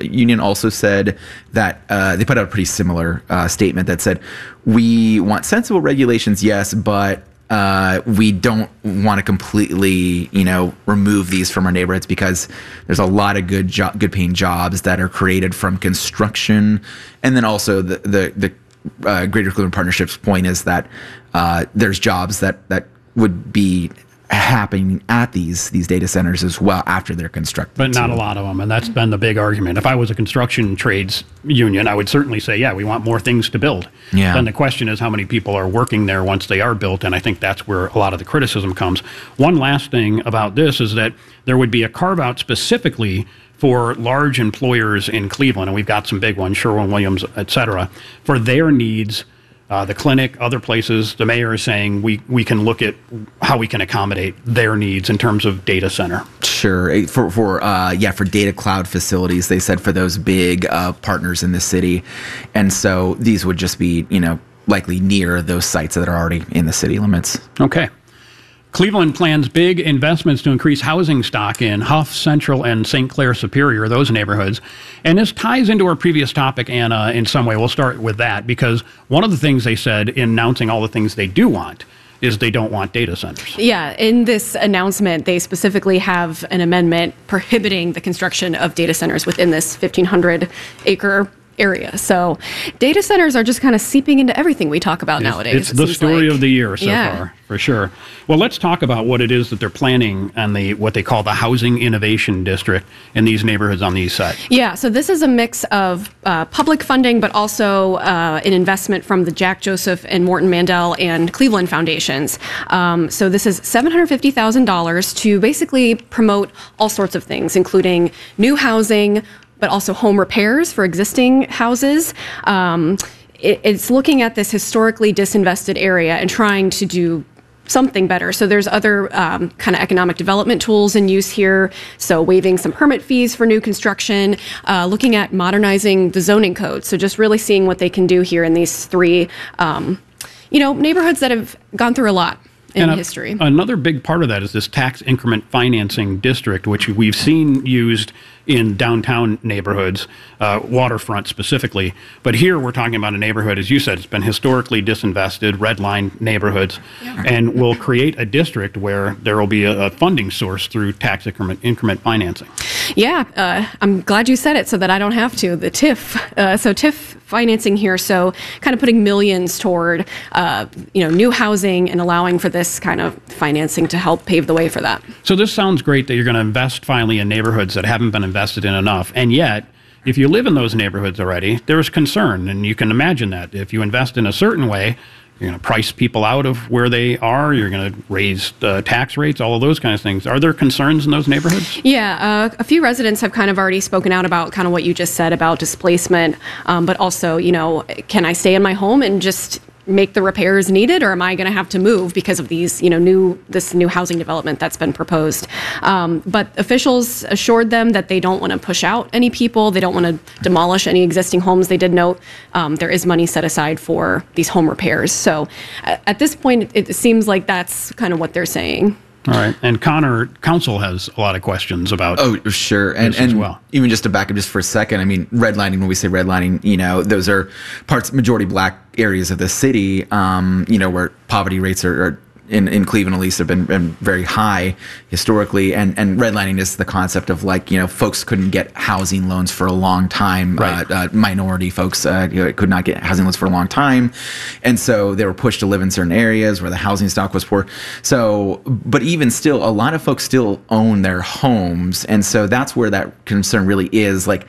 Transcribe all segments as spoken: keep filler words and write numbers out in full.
union also said that uh, they put out a pretty similar uh, statement that said, we want sensible regulations, yes, but Uh, we don't want to completely, you know, remove these from our neighborhoods because there's a lot of good jo- good paying jobs that are created from construction. And then also the, the, the uh, Greater Cleveland Partnership's point is that uh, there's jobs that, that would be happening at these these data centers as well after they're constructed. But not too. a lot of them, and that's been the big argument. If I was a construction trades union, I would certainly say, yeah, we want more things to build. Yeah. Then the question is how many people are working there once they are built, and I think that's where a lot of the criticism comes. One last thing about this is that there would be a carve-out specifically for large employers in Cleveland, and we've got some big ones, Sherwin-Williams, et cetera, for their needs. Uh, the clinic, other places, the mayor is saying we, we can look at how we can accommodate their needs in terms of data center. Sure. For, for uh, yeah, for data cloud facilities, they said for those big uh, partners in the city. And so these would just be, you know, likely near those sites that are already in the city limits. Okay. Cleveland plans big investments to increase housing stock in Huff, Central, and Saint Clair Superior, those neighborhoods. And this ties into our previous topic, Anna, in some way. We'll start with that because one of the things they said in announcing all the things they do want is they don't want data centers. Yeah, in this announcement, they specifically have an amendment prohibiting the construction of data centers within this fifteen hundred acre area. So data centers are just kind of seeping into everything we talk about it's, nowadays. It's it the story like. of the year so yeah. far, for sure. Well, let's talk about what it is that they're planning on the what they call the Housing Innovation District in these neighborhoods on the east side. Yeah, so this is a mix of uh, public funding, but also uh, an investment from the Jack Joseph and Morton Mandel and Cleveland Foundations. Um, so this is seven hundred fifty thousand dollars to basically promote all sorts of things, including new housing, but also home repairs for existing houses. Um, it, it's looking at this historically disinvested area and trying to do something better. So there's other um, kind of economic development tools in use here. So waiving some permit fees for new construction, uh, looking at modernizing the zoning code. So just really seeing what they can do here in these three, um, you know, neighborhoods that have gone through a lot in and history. A, another big part of that is this tax increment financing district, which we've seen used in downtown neighborhoods, uh, waterfront specifically. But here we're talking about a neighborhood, as you said, it's been historically disinvested, redline neighborhoods, yeah. and will create a district where there will be a, a funding source through tax increment, increment financing. Yeah, uh, I'm glad you said it so that I don't have to. The T I F, uh, so T I F financing here, so kind of putting millions toward, uh, you know, new housing and allowing for this kind of financing to help pave the way for that. So this sounds great that you're going to invest finally in neighborhoods that haven't been invested in enough, and yet, if you live in those neighborhoods already, there's concern, and you can imagine that. If you invest in a certain way, you're going to price people out of where they are, you're going to raise uh, tax rates, all of those kinds of things. Are there concerns in those neighborhoods? Yeah, uh, a few residents have kind of already spoken out about kind of what you just said about displacement, um, but also, you know, can I stay in my home and just make the repairs needed, or am I going to have to move because of these, you know, new this new housing development that's been proposed? Um, but officials assured them that they don't want to push out any people. They don't want to demolish any existing homes. They did note um, there is money set aside for these home repairs. So uh, at this point, it, it seems like that's kind of what they're saying. All right. And Connor, council has a lot of questions about Oh, sure. And, and as well. Even just to back up just for a second, I mean, redlining, when we say redlining, you know, those are parts, majority black areas of the city, um, you know, where poverty rates are, are in, in Cleveland, at least, have been, been very high historically. And, and redlining is the concept of, like, you know, folks couldn't get housing loans for a long time. Right. Uh, uh, minority folks uh, you know, could not get housing loans for a long time. And so they were pushed to live in certain areas where the housing stock was poor. So, but even still, a lot of folks still own their homes. And so that's where that concern really is. Like,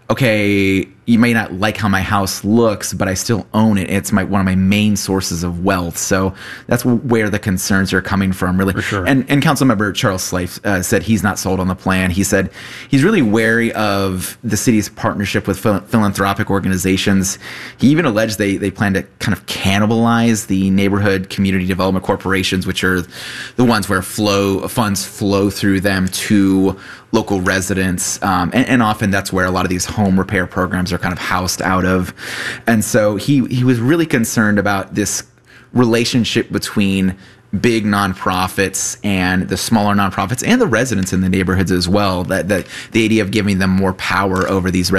okay, you may not like how my house looks, but I still own it. It's my one of my main sources of wealth. So that's where the concerns are coming from, really. For sure. And and Councilmember Charles Slife uh, said he's not sold on the plan. He said he's really wary of the city's partnership with phil- philanthropic organizations. He even alleged they they plan to kind of cannibalize the neighborhood community development corporations, which are the ones where flow funds flow through them to local residents, um, and, and often that's where a lot of these home repair programs are kind of housed out of. And so he he was really concerned about this relationship between big nonprofits and the smaller nonprofits and the residents in the neighborhoods as well, that, that the idea of giving them more power over these